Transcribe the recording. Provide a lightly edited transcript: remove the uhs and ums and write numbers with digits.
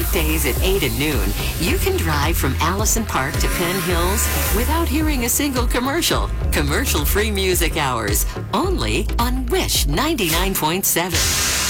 weekdays at 8 and noon, you can drive from Allison Park to Penn Hills without hearing a single commercial. Commercial-free music hours, only on Wish 99.7.